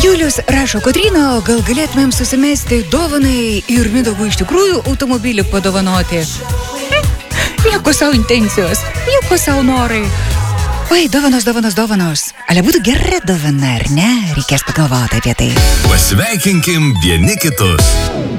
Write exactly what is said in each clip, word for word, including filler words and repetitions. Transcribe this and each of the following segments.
Julius rašo, Kotryna, gal galėtumėm susimesti dovanai ir Mindaugui iš tikrųjų automobilį padovanoti. Nieko savo intencijos, nieko savo norai. Oi, dovanos, dovanos, dovanos. Ale būtų gera dovana, ar ne? Reikės pagalvoti apie tai. Pasveikinkim vieni kitus.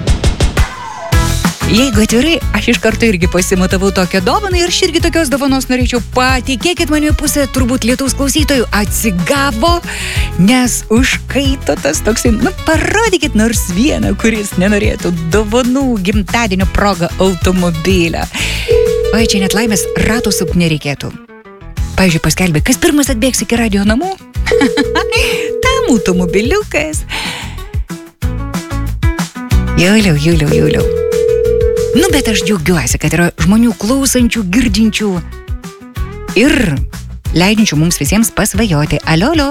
Jeigu atvirai, aš iš karto irgi pasimatavau tokią dovaną ir aš irgi tokios dovanos norėčiau. Patikėkit manimi, pusė turbūt Lietuvos klausytojų atsigavo, nes užkaito tas toksai, nu parodykit nors vieną, kuris nenorėtų dovanų gimtadienio proga automobilio. Oi, čia net laimės ratų supt nereikėtų. Pavyzdžiui, paskelbė, kas pirmas atbėgs iki radio namų? Tam automobiliukas. Juliau, Juliau, Juliau. Nu, bet aš džiaugiuosi, kad yra žmonių klausančių, girdinčių ir leidinčių mums visiems pasvajoti. Alio, alio.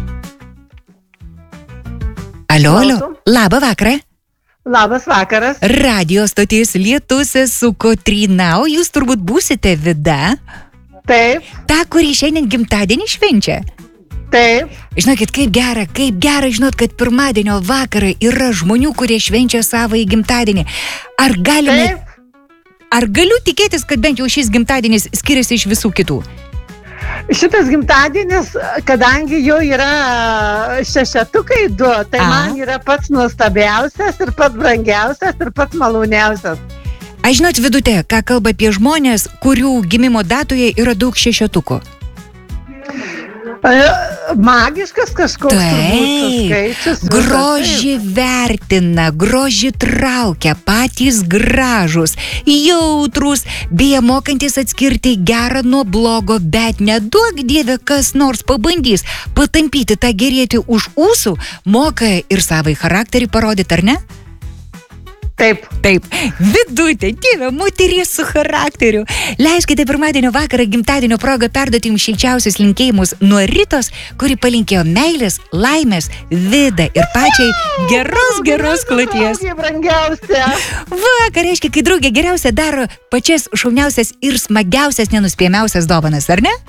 Alio, alio. Labą vakarą. Labas vakaras. Radio stoties Lietusis su Kotryna, o jūs turbūt būsite Vida. Taip. Ta, kuri šiandien gimtadienį švenčia. Taip. Žinokit, kaip gera, kaip gera žinot, kad pirmadienio vakarą yra žmonių, kurie švenčia savąjį gimtadienį. Ar galime, Taip. ar galiu tikėtis, kad bent jau šis gimtadienis skiriasi iš visų kitų? Šitas gimtadienis, kadangi jau yra šešetukai du, tai A. man yra pats nuostabiausias ir pats brangiausias ir pats maloniausias. Aš žinot, Vidute, ką kalba apie žmonės, kurių gimimo datoje yra daug šešetukų? Magiškas kažkoks turbūt skaičius. Grožį vertina, grožį traukia, patys gražus, jautrus, beje mokantis atskirti gerą nuo blogo, bet neduok dieve kas nors pabandys patampyti tą gerėti už ūsų, moka ir savai charakterį parodyti, ar ne? Taip. Taip. Vidutė, dieve, moteris su charakteriu. Leiskite pirmadienio vakarą gimtadienio progą perduoti jums šilčiausius linkėjimus nuo Ritos, kuri palinkėjo meilės, laimės, Vida ir pačiai geros, geros kloties. Draugė brangiausia. Vakar, reiškia, kai draugė geriausia daro pačias šauniausias ir smagiausias, nenuspėjamiausias dovanas, ar ne?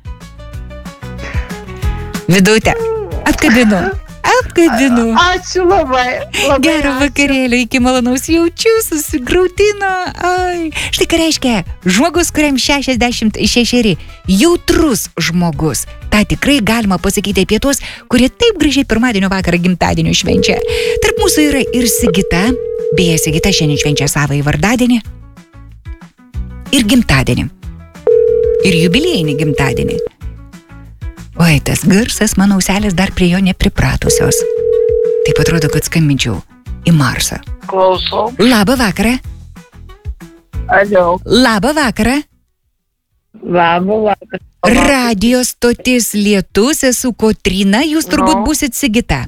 Vidutė, apkabinu. Apkabinu. Ačiū labai. labai Gerą ačiū. vakarėlį, iki malonaus jaučiu, susigrautino. Ai. Štai ką reiškia žmogus, kuriam šešiasdešimt šešeri, jautrus žmogus. Ta tikrai galima pasakyti apie tuos, kurie taip gražiai pirmadienio vakarą gimtadienio švenčia. Tarp mūsų yra ir Sigita, beje, Sigita šiandien švenčia savąjį vardadienį. Ir gimtadienį. Ir jubiliejinį gimtadienį. Oi, tas garsas, mano auselės dar prie jo nepripratusios. Taip atrodo, kad skambinčiau į Marsą. Klausau. Labą vakarą. Alio. Labą vakarą. Labą vakarą. Radio stotis Lietus, esu Kotryna, jūs turbūt No. būsit Sigita.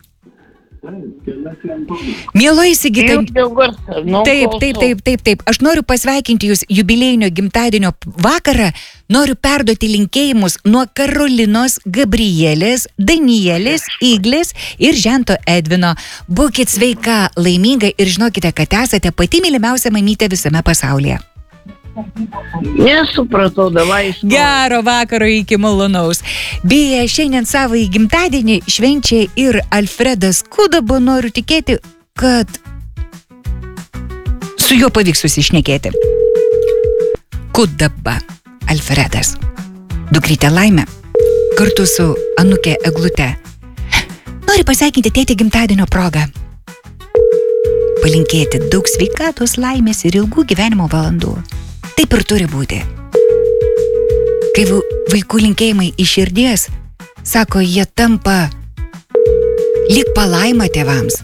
Mieloji Sigita. Taip, taip, taip, taip, taip. Aš noriu pasveikinti jūs jubiliejinio gimtadienio vakarą. Noriu perduoti linkėjimus nuo Karolinos, Gabrielės, Danielės, Iglės ir Žento Edvino. Būkit sveika, laiminga ir žinokite, kad esate pati mylimiausia mamytė visame pasaulyje. Nesupratau, davai iš to. Gero vakaro iki malonaus. Beje, šiandien savo į gimtadienį švenčia ir Alfredas Kudaba. Noriu tikėti, kad su juo pavyks susišnekėti. Kudaba, Alfredas. Dukrytė Laimė, kartu su anūkė Eglute. Noriu pasveikinti tėtį gimtadienio progą. Palinkėti daug sveikatos, laimės ir ilgų gyvenimo valandų. Taip ir turi būti. Kai vaikų linkėjimai iš širdies, sako, jie tampa lyg palaima tėvams.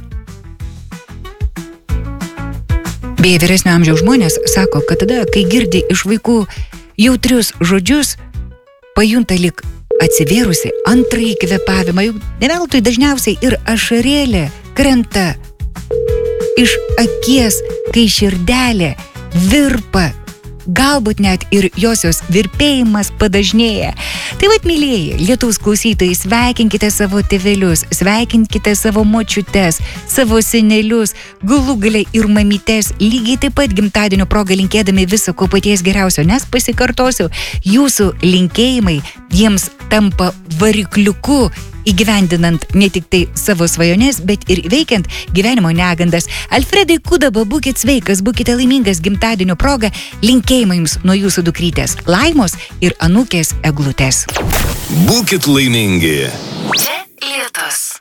Beje, vyresnio amžiaus žmonės sako, kad tada, kai girdi iš vaikų jautrius žodžius, pajunta lyg atsivėrusi antrąjį kvėpavimą. Juk ne veltui dažniausiai ir ašarėlė krenta iš akies, kai širdelė virpa. Galbūt net ir josios virpėjimas padažnėja. Tai vat, mylėjai, Lietuvos klausytojai, sveikinkite savo tėvelius, sveikinkite savo močiutes, savo senelius, galų gale ir mamytes, lygiai taip pat gimtadienio progą linkėdami viso ko paties geriausio, nes pasikartosiu, jūsų linkėjimai jiems tampa varikliuku įgyvendinant ne tik tai savo svajones, bet ir veikiant gyvenimo negandas. Alfredai Kudaba, būkit sveikas, būkite laimingas gimtadienio proga, linkėjimai jums nuo jūsų dukrytės Laimos ir anūkės Eglutės. Būkit laimingi. Čia Lietus.